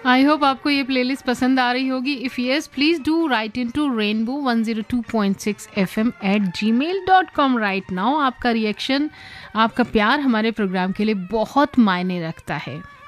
I hope आपको ये playlist पसंद आ रही होगी. If yes, please do right in to rainbow102.6fm@gmail.com right now. आपका रिएक्शन, आपका प्यार हमारे प्रोग्राम के लिए बहुत मायने रखता है.